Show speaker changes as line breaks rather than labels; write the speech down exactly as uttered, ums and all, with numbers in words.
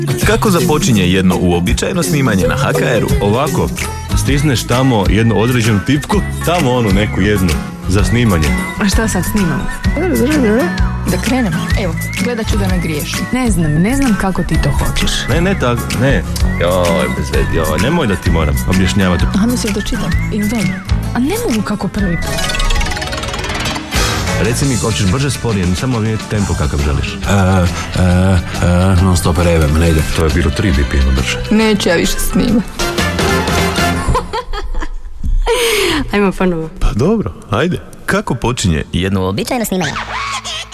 Kako započinje jedno uobičajeno snimanje na ha ka eru?
Ovako, stisneš tamo jednu određenu tipku, tamo onu neku jednu za snimanje.
A šta sad snimamo?
Da krenemo? Evo, gledat ću da ne griješim.
Ne znam, ne znam kako ti to hoćeš.
Ne, ne tako, ne. Joj, bez veze, joj, nemoj da ti moram objašnjavati.
A mislim da čitam.
Ili dobro. A ne mogu kako prvi put.
Reci mi, hoćeš brže, sporije, samo vidjeti tempo kakav želiš.
Uh, uh, uh, non stop revem, ne ide.
To je bilo tri B P M brže.
Neću ja više snimat.
Ajmo ponovo.
Pa dobro, ajde. Kako počinje jedno
Uobičajeno snimanje.